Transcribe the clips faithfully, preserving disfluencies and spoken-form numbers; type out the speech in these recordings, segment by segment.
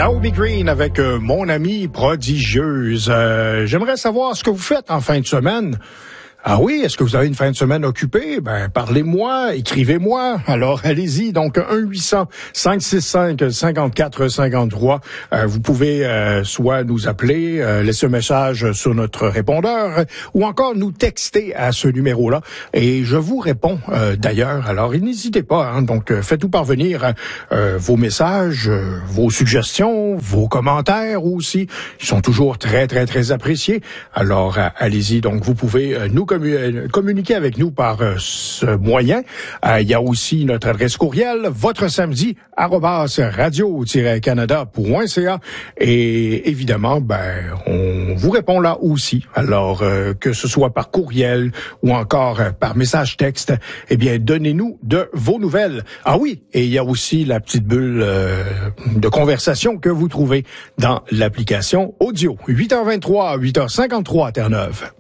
Naomi Green avec euh, Mon amie prodigieuse. Euh, j'aimerais savoir ce que vous faites en fin de semaine. Ah oui, est-ce que vous avez une fin de semaine occupée? Ben, parlez-moi, écrivez-moi. Alors, allez-y. Donc, un huit cents, cinq six cinq, cinq quatre cinq trois. Euh, vous pouvez euh, soit nous appeler, euh, laisser un message sur notre répondeur, ou encore nous texter à ce numéro-là. Et je vous réponds euh, d'ailleurs. Alors, n'hésitez pas. Hein, donc, euh, faites-nous parvenir euh, vos messages, euh, vos suggestions, vos commentaires aussi. Ils sont toujours très, très, très appréciés. Alors, euh, allez-y. Donc, vous pouvez euh, nous communiquer avec nous par euh, ce moyen. Euh, il y a aussi notre adresse courriel, votre samedi, arobase radio-canada point c a. Et évidemment, ben, on vous répond là aussi. Alors, euh, que ce soit par courriel ou encore euh, par message texte, eh bien, donnez-nous de vos nouvelles. Ah oui, et il y a aussi la petite bulle euh, de conversation que vous trouvez dans l'application audio. huit heures vingt-trois, huit heures cinquante-trois à Terre-Neuve.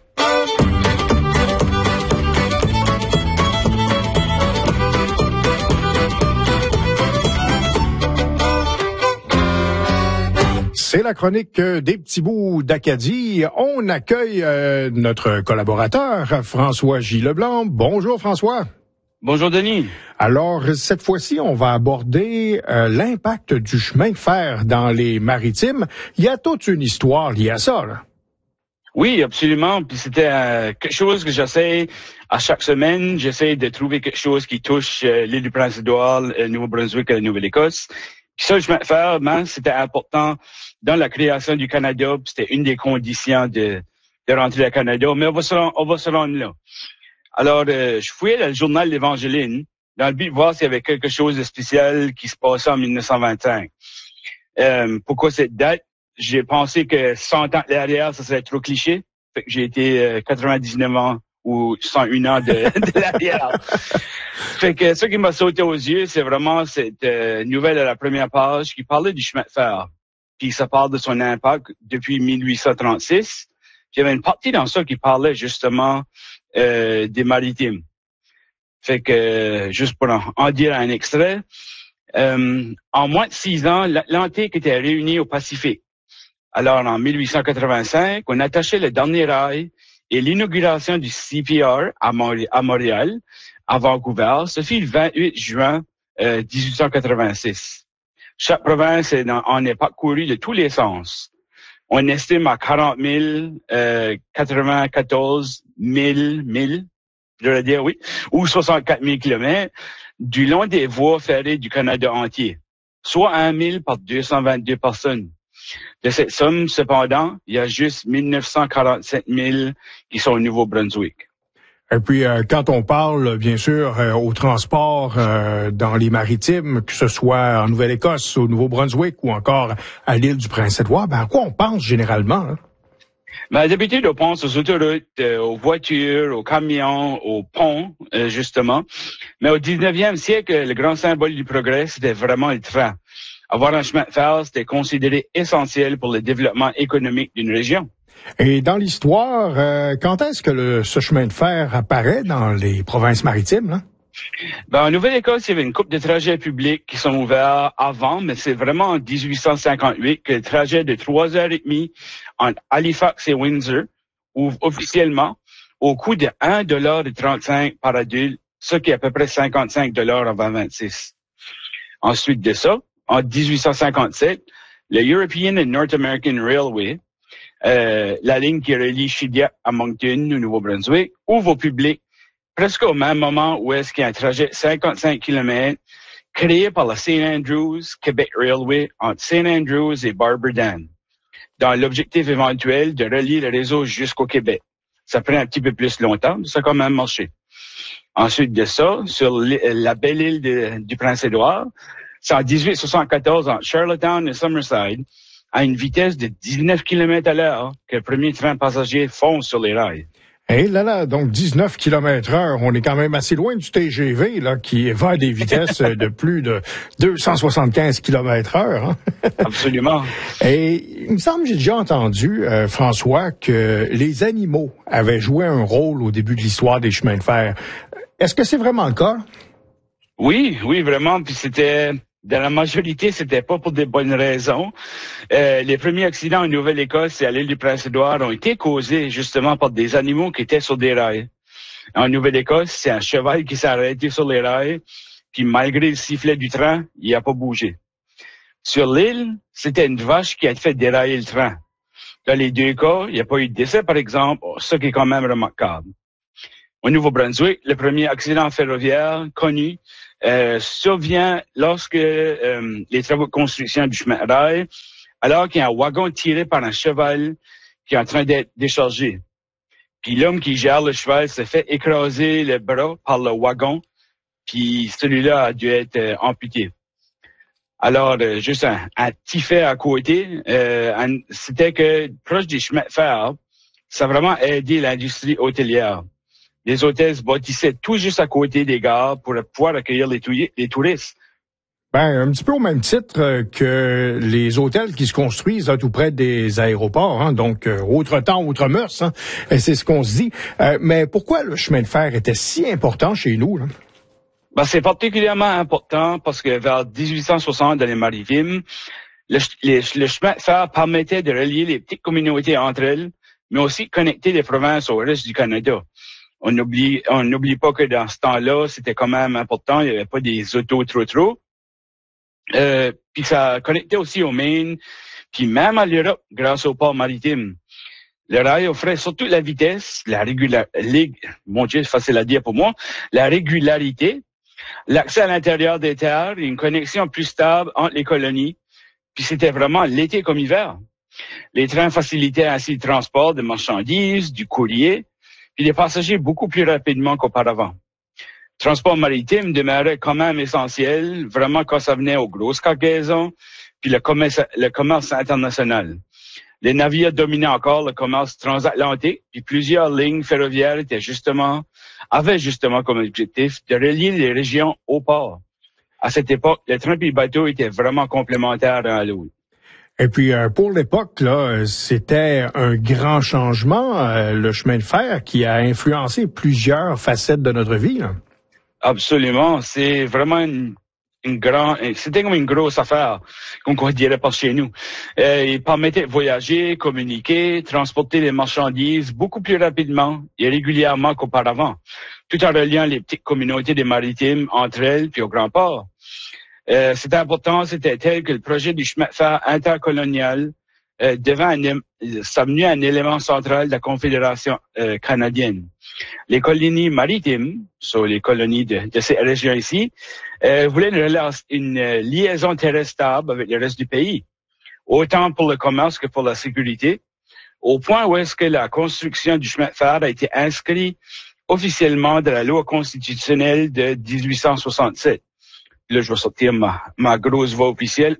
C'est la chronique des petits bouts d'Acadie. On accueille euh, notre collaborateur, François J. Leblanc. Bonjour, François. Bonjour, Denis. Alors, cette fois-ci, on va aborder euh, l'impact du chemin de fer dans les maritimes. Il y a toute une histoire liée à ça, là. Oui, absolument. Puis c'était euh, quelque chose que j'essaie à chaque semaine. J'essaie de trouver quelque chose qui touche euh, l'île du Prince-Édouard, le Nouveau-Brunswick et la Nouvelle-Écosse. Puis ça, le chemin de fer, ben, c'était important dans la création du Canada. C'était une des conditions de, de rentrer au Canada. Mais on va se rendre, on va se rendre là. Alors, euh, je fouillais dans le journal L'Évangéline dans le but de voir s'il y avait quelque chose de spécial qui se passait en dix-neuf cent vingt-cinq. Euh, pourquoi cette date? J'ai pensé que cent ans derrière, ça serait trop cliché. Fait que j'ai été euh, quatre-vingt-dix-neuf ans ou cent un ans de, de l'arrière. Fait que ce qui m'a sauté aux yeux, c'est vraiment cette euh, nouvelle à la première page qui parlait du chemin de fer. Puis ça parle de son impact depuis mille huit cent trente-six. Puis il y avait une partie dans ça qui parlait justement euh, des maritimes. Fait que, euh, juste pour en, en dire un extrait, euh, en moins de six ans, l'Atlantique était réuni au Pacifique. Alors, en mille huit cent quatre-vingt-cinq, on attachait le dernier rail et l'inauguration du C P R à, Mont- à Montréal, à Vancouver, se fit le vingt-huit juin euh, dix-huit cent quatre-vingt-six. Chaque province en est parcourue de tous les sens. On estime à quarante mille, euh, quatre-vingt-quatorze mille, mille, je dois dire oui, ou soixante-quatre mille kilomètres du long des voies ferrées du Canada entier, soit un mille par deux cent vingt-deux personnes. De cette somme, cependant, il y a juste mille neuf cent quarante-sept mille qui sont au Nouveau-Brunswick. Et puis, euh, quand on parle, bien sûr, euh, au transport euh, dans les maritimes, que ce soit en Nouvelle-Écosse, au Nouveau-Brunswick ou encore à l'île du Prince-Édouard, ben, à quoi on pense généralement? Hein? Ben, d'habitude, on pense aux autoroutes, euh, aux voitures, aux camions, aux ponts, euh, justement. Mais au dix-neuvième siècle, le grand symbole du progrès, c'était vraiment le train. Avoir un chemin de fer, c'était considéré essentiel pour le développement économique d'une région. Et dans l'histoire, euh, quand est-ce que le, ce chemin de fer apparaît dans les provinces maritimes, là? Ben, en Nouvelle-Écosse, il y avait une couple de trajets publics qui sont ouverts avant, mais c'est vraiment en dix-huit cent cinquante-huit que le trajet de trois heures et demie entre Halifax et Windsor ouvre officiellement au coût de un dollar trente-cinq par adulte, ce qui est à peu près cinquante-cinq dollars en vingt vingt-six. Ensuite de ça, en dix-huit cent cinquante-sept, le European and North American Railway, euh, la ligne qui relie Shediac à Moncton, au Nouveau-Brunswick, ouvre au public presque au même moment où est-ce qu'il y a un trajet de cinquante-cinq kilomètres créé par la Saint Andrews Quebec Railway entre Saint Andrews et Barberdan, dans l'objectif éventuel de relier le réseau jusqu'au Québec. Ça prend un petit peu plus longtemps, mais ça a quand même marché. Ensuite de ça, sur la belle île de, du Prince-Édouard, c'est en dix-huit cent soixante-quatorze entre Charlottetown et Summerside, à une vitesse de dix-neuf kilomètres à l'heure, que le premier train passager fonce sur les rails. Et là, là, donc dix-neuf kilomètres heure, on est quand même assez loin du T G V, là, qui va à des vitesses de plus de deux cent soixante-quinze kilomètres heure. Hein? Absolument. Et il me semble que j'ai déjà entendu, euh, François, que les animaux avaient joué un rôle au début de l'histoire des chemins de fer. Est-ce que c'est vraiment le cas? Oui, oui, vraiment. Puis c'était Dans la majorité, c'était pas pour des bonnes raisons. Euh, les premiers accidents en Nouvelle-Écosse et à l'île du Prince-Édouard ont été causés justement par des animaux qui étaient sur des rails. En Nouvelle-Écosse, c'est un cheval qui s'est arrêté sur les rails, puis malgré le sifflet du train, il n'a pas bougé. Sur l'île, c'était une vache qui a fait dérailler le train. Dans les deux cas, il n'y a pas eu de décès, par exemple, ce qui est quand même remarquable. Au Nouveau-Brunswick, le premier accident ferroviaire connu euh, survient lorsque euh, les travaux de construction du chemin de rail, alors qu'il y a un wagon tiré par un cheval qui est en train d'être déchargé. Puis l'homme qui gère le cheval s'est fait écraser le bras par le wagon, puis celui-là a dû être euh, amputé. Alors, euh, juste un, un petit fait à côté, euh, un, c'était que proche des chemins de fer, ça a vraiment aidé l'industrie hôtelière. Les hôtels se bâtissaient tout juste à côté des gares pour pouvoir accueillir les, touillis, les touristes. Ben, un petit peu au même titre que les hôtels qui se construisent là, tout près des aéroports, hein, donc euh, autre temps, autre mœurs, hein, et c'est ce qu'on se dit. Euh, mais pourquoi le chemin de fer était si important chez nous, là? Ben, c'est particulièrement important parce que vers dix-huit cent soixante, dans les Maritimes, le, les, le chemin de fer permettait de relier les petites communautés entre elles, mais aussi connecter les provinces au reste du Canada. On n'oublie, on n'oublie pas que dans ce temps-là, c'était quand même important. Il n'y avait pas des autos trop trop. Euh, puis ça connectait aussi au Maine, puis même à l'Europe grâce au port maritime. Le rail offrait surtout la vitesse, la régularité, mon Dieu, c'est facile à dire pour moi, la régularité, l'accès à l'intérieur des terres et une connexion plus stable entre les colonies. Puis c'était vraiment l'été comme hiver. Les trains facilitaient ainsi le transport de marchandises, du courrier, puis des passagers beaucoup plus rapidement qu'auparavant. Le transport maritime demeurait quand même essentiel, vraiment quand ça venait aux grosses cargaisons, puis le commerce, le commerce international. Les navires dominaient encore le commerce transatlantique, puis plusieurs lignes ferroviaires étaient justement, avaient justement comme objectif de relier les régions au port. À cette époque, les trains et les bateaux étaient vraiment complémentaires l'un à l'autre. Et puis, euh, pour l'époque, là, c'était un grand changement, euh, le chemin de fer, qui a influencé plusieurs facettes de notre vie, là. Absolument. C'est vraiment une, une grande, c'était comme une grosse affaire, comme on dirait par chez nous. Euh, il permettait de voyager, communiquer, transporter les marchandises beaucoup plus rapidement et régulièrement qu'auparavant, tout en reliant les petites communautés des maritimes entre elles puis au grand port. Euh, cette importance était telle que le projet du chemin de fer intercolonial euh, devint un, ça devenu un élément central de la Confédération euh, canadienne. Les colonies maritimes, sur les colonies de, de ces régions ici, euh, voulaient une, une liaison terrestre stable avec le reste du pays, autant pour le commerce que pour la sécurité, au point où est-ce que la construction du chemin de fer a été inscrite officiellement dans la loi constitutionnelle de dix-huit cent soixante-sept. Là, je vais sortir ma, ma grosse voix officielle.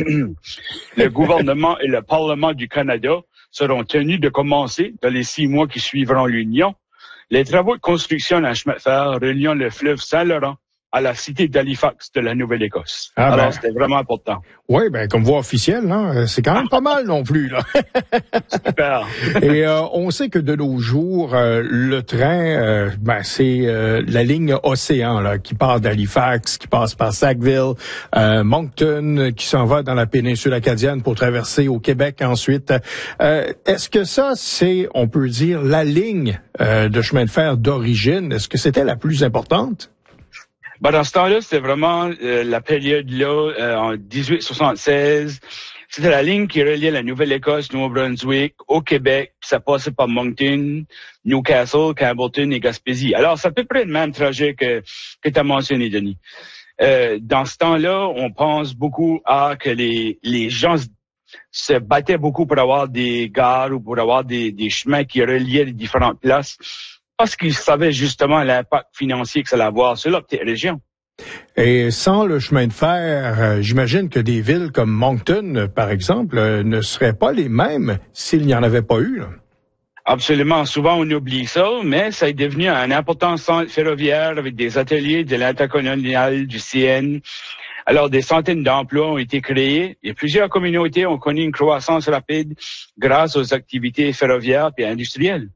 Le gouvernement et le Parlement du Canada seront tenus de commencer, dans les six mois qui suivront l'Union, les travaux de construction d'un chemin de fer reliant le fleuve Saint-Laurent à la cité d'Halifax de la Nouvelle-Écosse. Ah Alors, ben, c'était vraiment important. Oui, ben comme voix officielle, hein, c'est quand même pas mal non plus, là. Super. Et euh, on sait que de nos jours, euh, le train, euh, ben c'est euh, la ligne Océan là, qui part d'Halifax, qui passe par Sackville, euh, Moncton, qui s'en va dans la péninsule acadienne pour traverser au Québec ensuite. Euh, est-ce que ça, c'est, on peut dire, la ligne euh, de chemin de fer d'origine? Est-ce que c'était la plus importante? Ben, dans ce temps-là, c'était vraiment euh, la période-là, euh, en dix-huit soixante-seize. C'était la ligne qui reliait la Nouvelle-Écosse, Nouveau-Brunswick, au Québec. Puis ça passait par Moncton, Newcastle, Campbellton et Gaspésie. Alors, c'est à peu près le même trajet que, que tu as mentionné, Denis. Euh, dans ce temps-là, on pense beaucoup à que les, les gens se battaient beaucoup pour avoir des gares ou pour avoir des, des chemins qui reliaient les différentes places, parce qu'ils savaient justement l'impact financier que ça allait avoir sur leur petite région. Et sans le chemin de fer, euh, j'imagine que des villes comme Moncton, par exemple, euh, ne seraient pas les mêmes s'il n'y en avait pas eu, là. Absolument. Souvent, on oublie ça, mais ça est devenu un important centre ferroviaire avec des ateliers de l'intercolonial du C N. Alors, des centaines d'emplois ont été créés et plusieurs communautés ont connu une croissance rapide grâce aux activités ferroviaires et industrielles.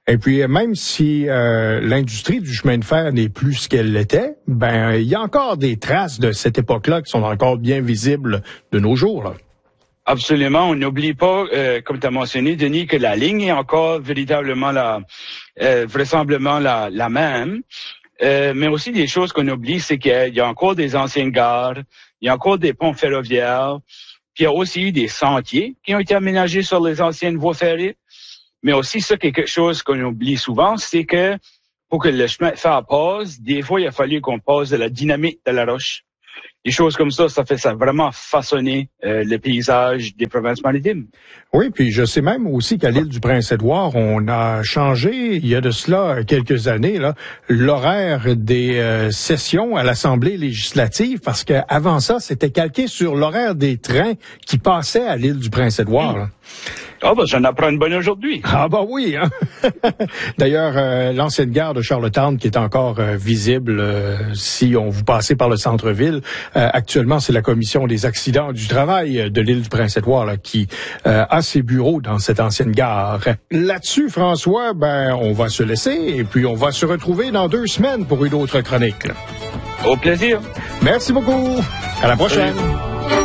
Et puis, même si euh, l'industrie du chemin de fer n'est plus ce qu'elle l'était, ben il y a encore des traces de cette époque-là qui sont encore bien visibles de nos jours, là. Absolument. On n'oublie pas, euh, comme tu as mentionné, Denis, que la ligne est encore véritablement la, euh, vraisemblablement la, la même. Euh, mais aussi des choses qu'on oublie, c'est qu'il y a encore des anciennes gares, il y a encore des ponts ferroviaires, puis il y a aussi eu des sentiers qui ont été aménagés sur les anciennes voies ferrées. Mais aussi, ça, quelque chose qu'on oublie souvent, c'est que pour que le chemin de fer passe, des fois, il a fallu qu'on passe de la dynamite de la roche. Des choses comme ça, ça fait ça vraiment façonner euh, le paysage des provinces maritimes. Oui, puis je sais même aussi qu'à l'île du Prince-Édouard, on a changé, il y a de cela quelques années, là, l'horaire des euh, sessions à l'Assemblée législative, parce qu'avant ça, c'était calqué sur l'horaire des trains qui passaient à l'île du Prince-Édouard. Mmh. Ah, ben, j'en apprends une bonne aujourd'hui. Ah, ben oui, hein? D'ailleurs, euh, l'ancienne gare de Charlottetown qui est encore euh, visible euh, si on vous passez par le centre-ville. Euh, actuellement, c'est la Commission des accidents du travail de l'île du Prince-Édouard là, qui euh, a ses bureaux dans cette ancienne gare. Là-dessus, François, ben, on va se laisser et puis on va se retrouver dans deux semaines pour une autre chronique. Là. Au plaisir. Merci beaucoup. À la prochaine. Salut.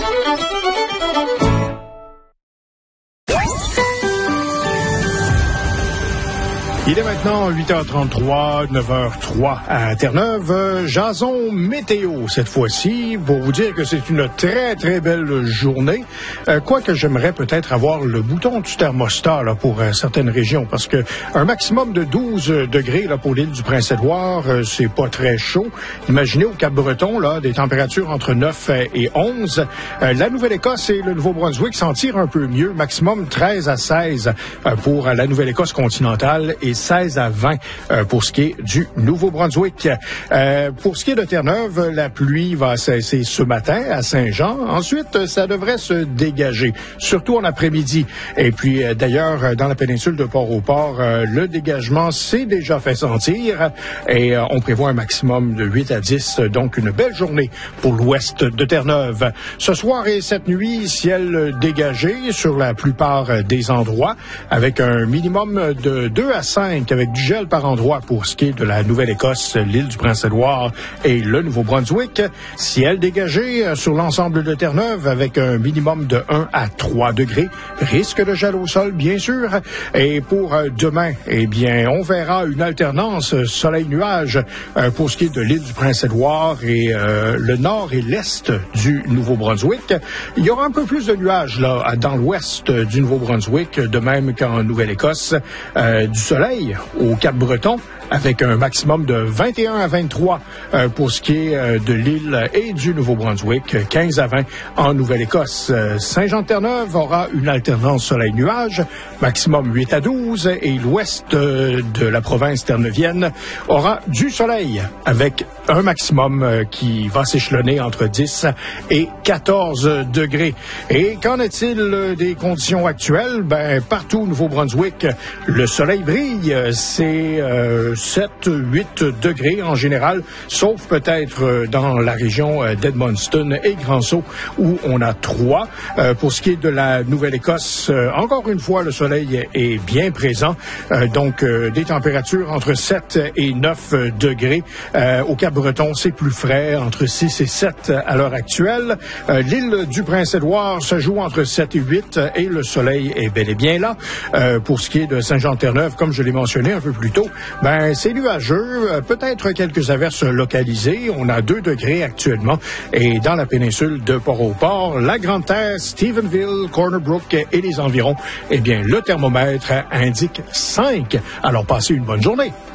Il est maintenant huit heures trente-trois, neuf heures zéro trois à Terre-Neuve. Euh, Jason météo cette fois-ci pour vous dire que c'est une très très belle journée. Euh, Quoique j'aimerais peut-être avoir le bouton du thermostat là, pour euh, certaines régions parce que un maximum de douze degrés là, pour l'île du Prince-Édouard, euh, c'est pas très chaud. Imaginez au Cap-Breton là, des températures entre neuf et onze. Euh, la Nouvelle-Écosse et le Nouveau-Brunswick s'en tirent un peu mieux. Maximum treize à seize euh, pour la Nouvelle-Écosse continentale et seize à vingt euh, pour ce qui est du Nouveau-Brunswick. Euh, pour ce qui est de Terre-Neuve, la pluie va cesser ce matin à Saint-Jean. Ensuite, ça devrait se dégager, surtout en après-midi. Et puis, euh, d'ailleurs, dans la péninsule de Port-au-Port, euh, le dégagement s'est déjà fait sentir et euh, on prévoit un maximum de huit à dix, donc une belle journée pour l'ouest de Terre-Neuve. Ce soir et cette nuit, ciel dégagé sur la plupart des endroits, avec un minimum de deux à cinq avec du gel par endroit pour ce qui est de la Nouvelle-Écosse, l'île du Prince-Édouard et le Nouveau-Brunswick. Ciel dégagé sur l'ensemble de Terre-Neuve avec un minimum de un à trois degrés. Risque de gel au sol, bien sûr. Et pour demain, eh bien, on verra une alternance soleil-nuage pour ce qui est de l'île du Prince-Édouard et euh, le nord et l'est du Nouveau-Brunswick. Il y aura un peu plus de nuages là dans l'ouest du Nouveau-Brunswick, de même qu'en Nouvelle-Écosse. Euh, du soleil au Cap-Breton avec un maximum de vingt et un à vingt-trois euh, pour ce qui est euh, de l'île et du Nouveau-Brunswick, quinze à vingt en Nouvelle-Écosse. Euh, Saint-Jean-de-Terre-Neuve aura une alternance soleil-nuage, maximum huit à douze, et l'ouest euh, de la province terneuvienne aura du soleil avec un maximum euh, qui va s'échelonner entre dix et quatorze degrés. Et qu'en est-il euh, des conditions actuelles? Ben, partout au Nouveau-Brunswick, le soleil brille, c'est euh, sept, huit degrés en général, sauf peut-être dans la région d'Edmundston et Grand-Sault où on a trois. Euh, pour ce qui est de la Nouvelle-Écosse, euh, encore une fois, le soleil est bien présent. Euh, donc, euh, des températures entre sept et neuf degrés. Euh, au Cap-Breton, c'est plus frais, entre six et sept à l'heure actuelle. Euh, l'île du Prince-Édouard se joue entre sept et huit et le soleil est bel et bien là. Euh, pour ce qui est de Saint-Jean-de-Terre-Neuve, comme je l'ai mentionné un peu plus tôt, ben c'est nuageux, euh, peut-être quelques averses localisées. On a deux degrés actuellement. Et dans la péninsule de Port-au-Port, la Grande-Terre, Stephenville, Corner Brook et les environs, eh bien, le thermomètre indique cinq. Alors, passez une bonne journée.